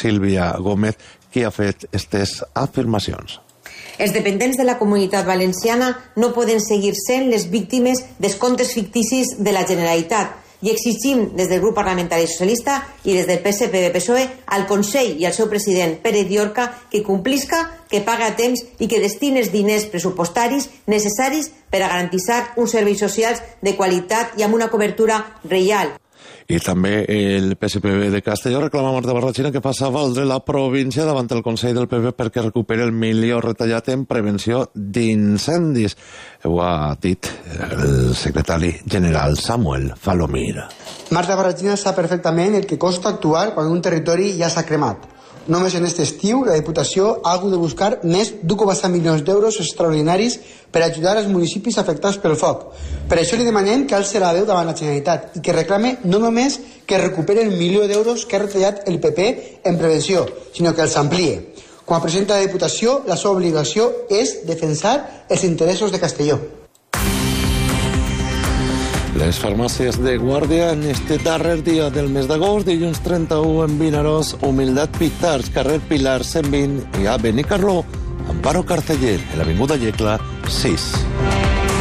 Sílvia Gómez, qui ha fet aquestes afirmacions. Els dependents de la Comunitat Valenciana no poden seguir sent les víctimes dels comptes ficticis de la Generalitat i exigim des del grup parlamentari socialista i des del PSPV-PSOE al Consell i al seu president Pere Diorca que complisca, que paga a temps i que destini els diners pressupostaris necessaris per a garantir uns serveis socials de qualitat i amb una cobertura real. I també el PSPV de Castelló reclama a Marta Barrachina que faci valdre la província davant el Consell del PP perquè recuperi el milió retallat en prevenció d'incendis. Ho ha dit el secretari general Samuel Falomir. Marta Barrachina sap perfectament el que costa actuar quan un territori ja s'ha cremat. Només en aquest estiu la Diputació ha hagut de buscar més d'1,7 milions d'euros extraordinaris per ajudar els municipis afectats pel foc. Per això li demanem que alci la veu davant la Generalitat i que reclame no només que recuperi el milió d'euros que ha retallat el PP en prevenció, sinó que els amplie. Com a president de la Diputació, la seva obligació és defensar els interessos de Castelló. Les farmàcies de guàrdia en este darrer dia del mes d'agost, dilluns 31 en Vinaròs, Humildat Pitarch, carrer Pilar 120 i a Benicarló, Amparo Carceller, en l'avinguda Llecla 6.